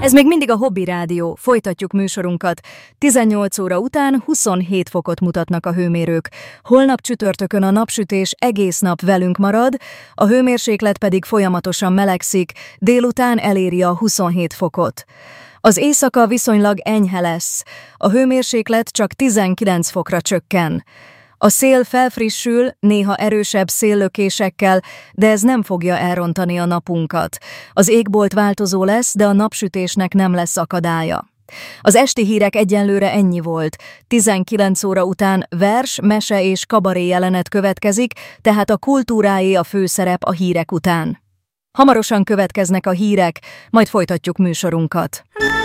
Ez még mindig a Hobby Rádió. Folytatjuk műsorunkat. 18 óra után 27 fokot mutatnak a hőmérők. Holnap csütörtökön a napsütés egész nap velünk marad, a hőmérséklet pedig folyamatosan melegszik, délután eléri a 27 fokot. Az éjszaka viszonylag enyhe lesz. A hőmérséklet csak 19 fokra csökken. A szél felfrissül, néha erősebb széllökésekkel, de ez nem fogja elrontani a napunkat. Az égbolt változó lesz, de a napsütésnek nem lesz akadálya. Az esti hírek egyenlőre ennyi volt. 19 óra után vers, mese és kabaré jelenet következik, tehát a kultúráé a főszerep a hírek után. Hamarosan következnek a hírek, majd folytatjuk műsorunkat.